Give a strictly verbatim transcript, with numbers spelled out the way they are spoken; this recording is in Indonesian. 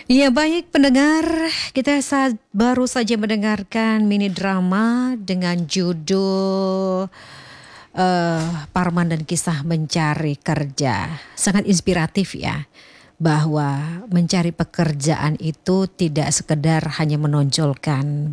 Ya baik pendengar, kita saat baru saja mendengarkan mini drama dengan judul eh, Parman dan Kisah Mencari Kerja. Sangat inspiratif ya, bahwa mencari pekerjaan itu tidak sekedar hanya menonjolkan